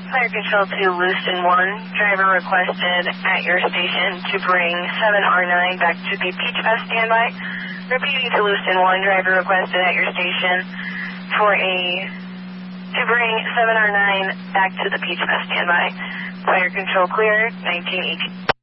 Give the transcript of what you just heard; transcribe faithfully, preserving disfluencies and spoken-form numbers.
Fire Control to Lewiston one, driver requested at your station to bring seven R nine back to the Peach Fest standby. Repeating to Lewiston one, driver requested at your station for a, to bring seven R nine back to the Peach Fest standby. Fire Control clear, nineteen eighteen.